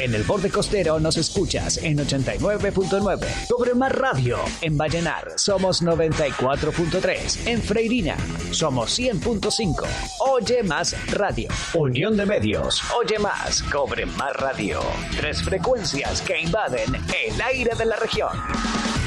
En el borde costero nos escuchas en 89.9. Cobre Más Radio. En Vallenar somos 94.3. En Freirina somos 100.5. Oye Más Radio. Unión de Medios. Oye Más. Cobre Más Radio. 3 frecuencias que invaden el aire de la región.